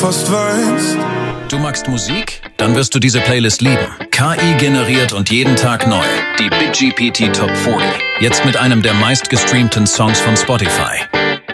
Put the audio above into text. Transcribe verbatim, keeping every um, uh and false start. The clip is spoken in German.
fast weinst. Du magst Musik? Dann wirst du diese Playlist lieben. K I generiert und jeden Tag neu. Die BitGPT Top vierzig. Jetzt mit einem der meistgestreamten Songs von Spotify.